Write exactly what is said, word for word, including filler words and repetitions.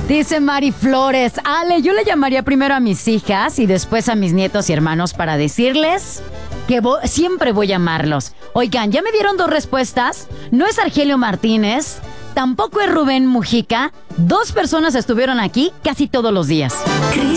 Dice Mari Flores, Ale, yo le llamaría primero a mis hijas y después a mis nietos y hermanos para decirles que vo- siempre voy a amarlos. Oigan, ya me dieron dos respuestas. No es Argelio Martínez, tampoco es Rubén Mujica. Dos personas estuvieron aquí casi todos los días.